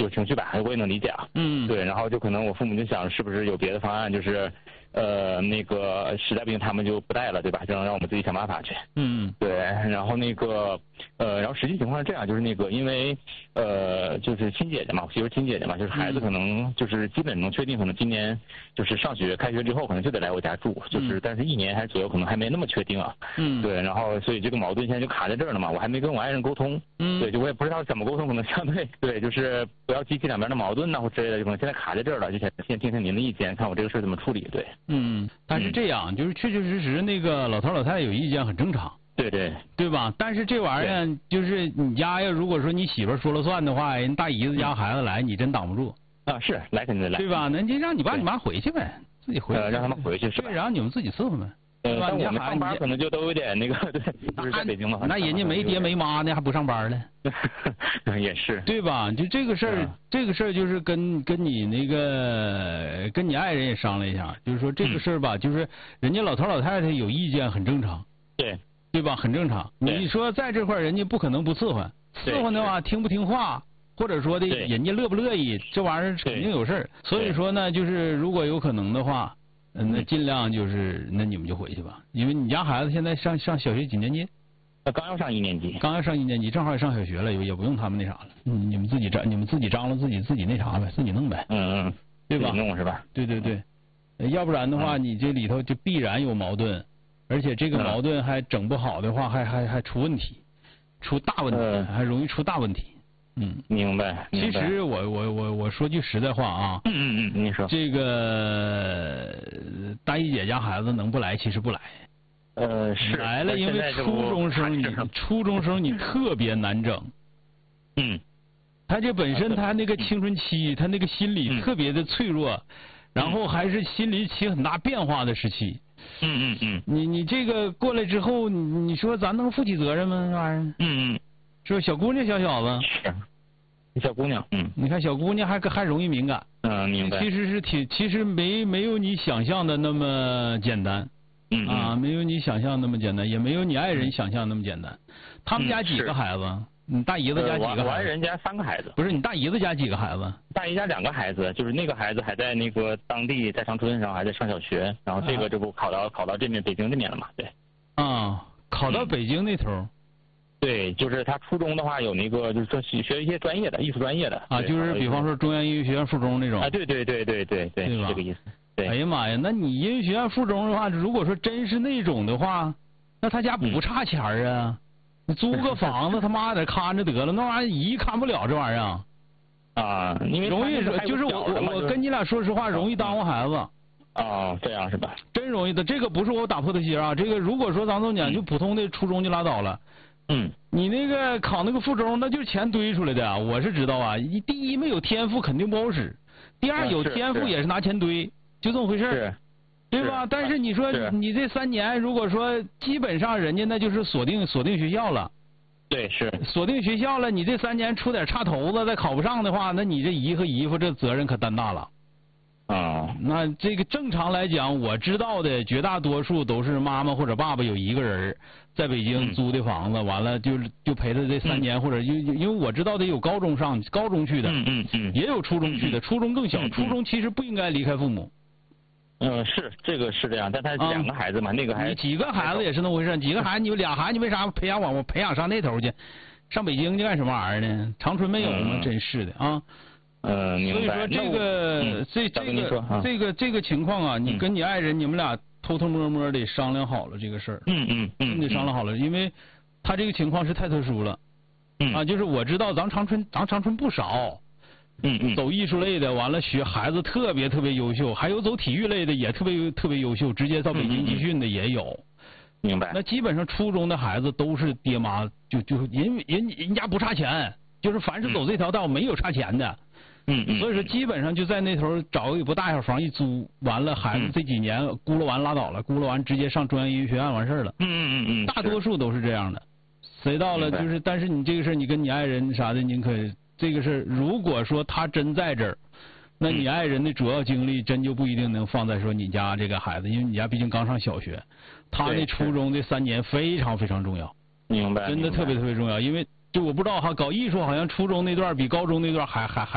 有情绪吧，我也能理解啊。对，然后就可能我父母就想是不是有别的方案，就是那个实在不行他们就不带了，对吧？让我们自己想办法去。对，然后那个然后实际情况是这样，就是那个因为就是亲姐姐嘛，我媳妇亲姐姐嘛，就是孩子可能就是基本能确定，可能今年就是上学开学之后可能就得来我家住，就是但是1年还是左右可能还没那么确定啊。对，然后所以这个矛盾现在就卡在这儿了嘛，我还没跟我爱人沟通。对，就我也不知道怎么沟通，可能相对就是不要激起两边的矛盾呐或之类的，就可能现在卡在这儿了，就想先听听您的意见，看我这个事怎么处理。对。 但是这样就是确确实实那个老头老太太有意见很正常。对吧？但是这玩意儿就是你家要如果说你媳妇说了算的话，人大姨子家孩子来，你真挡不住啊。是来肯定来， 对吧？那就让你爸你妈回去呗，自己回去， 让他们回去是吧？ 对，然后你们自己伺候呗。 但我们上班可能就都有点那个，对，就是在北京嘛。 那人家没爹没妈呢，还不上班呢？ 也是， 对吧？就这个事儿，这个事儿就是跟你那个跟你爱人也商量一下，就是说这个事儿吧，就是人家老头老太太有意见很正常。对吧？很正常。你说在这块人家不可能不伺候，伺候的话听不听话，或者说的人家乐不乐意，这玩意儿肯定有事儿。所以说呢，就是如果有可能的话，那尽量就是那你们就回去吧，因为你家孩子现在上小学几年级？ 刚要上1年级。 刚要上1年级，正好也上小学了，也不用他们那啥了。你们自己张罗自己那啥呗，自己弄呗。对吧？ 弄是吧？ 对。要不然的话，你这里头就必然有矛盾。而且这个矛盾还整不好的话，还出问题，出大问题，还容易出大问题。 明白。 其实我说句实在话啊。 你说。 这个大姨姐家孩子能不来，其实不来。 是。 来了，因为初中生你特别难整。他这本身他那个青春期，他那个心理特别的脆弱，然后还是心理起很大变化的时期。你这个过来之后，你说咱能负起责任吗？这玩意儿，是不是小姑娘小小子？ 是，小姑娘。 你看小姑娘还容易敏感。 明白。 其实没有你想象的那么简单。没有你想象那么简单，也没有你爱人想象那么简单。他们家几个孩子？你大姨子家几个孩子？ 我爱人家3个孩子。 不是你大姨子家几个孩子？ 大姨家2个孩子，就是那个孩子还在那个当地在长春，然后还在上小学，然后这个这不考到这边北京这边了嘛？对。 考到北京那头。 对，就是他初中的话有那个就是学一些专业的艺术专业的。 就是比方说中央音乐学院附中那种。 对，是这个意思。对。 哎呀妈呀，那你音乐学院附中的话，如果说真是那种的话，那他家不差钱啊。你租个房子，他妈得看着得了，那玩意儿姨看不了这玩意儿。因为容易就是我跟你俩说实话，容易耽误孩子。 这样是吧？ 真容易的，这个不是我打破的心啊。这个如果说咱都讲就普通的初中就拉倒了。你那个考那个附中，那就是钱堆出来的啊，我是知道啊。第一没有天赋肯定不好使，第二有天赋也是拿钱堆，就这么回事儿。对吧？但是你说你这3年，如果说基本上人家那就是锁定学校了。 对，是锁定学校了。你这3年出点差头子，再考不上的话，那你这姨和姨夫这责任可担大了。那这个正常来讲，我知道的绝大多数都是妈妈或者爸爸有一个人在北京租的房子，完了就陪他这3年，或者因为我知道的有高中去的，也有初中去的，初中更小，初中其实不应该离开父母。 是这个是这样，但他是2个孩子嘛，那个还你几个孩子也是那回事，几个孩子你们俩孩子你为啥培养上那头去，上北京去干什么玩意儿呢？长春没有吗？真是的啊。 明白。 所以说这个情况啊，你跟你爱人你们俩偷偷摸摸的商量好了这个事儿。你得商量好了，因为他这个情况是太特殊了。就是我知道咱长春不少。走艺术类的，完了学孩子特别优秀，还有走体育类的也特别优秀，直接到北京集训的也有。 明白。 那基本上初中的孩子都是爹妈就人家不差钱，就是凡是走这条道没有差钱的。所以说基本上就在那头找一部大小房一租，完了孩子这几年咕噜完拉倒了，咕噜完直接上中央音乐学院完事儿了。大多数都是这样的。谁到了就是，但是你这个事你跟你爱人啥的，您可这个事如果说他真在这儿，那你爱人的主要精力真就不一定能放在说你家这个孩子，因为你家毕竟刚上小学，他那初中的3年非常重要。 明白。 真的特别重要，因为就我不知道哈，搞艺术好像初中那段比高中那段还